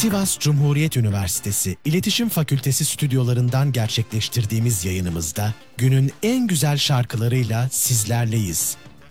Sivas Cumhuriyet Üniversitesi İletişim Fakültesi stüdyolarından gerçekleştirdiğimiz yayınımızda günün en güzel şarkılarıyla sizlerleyiz.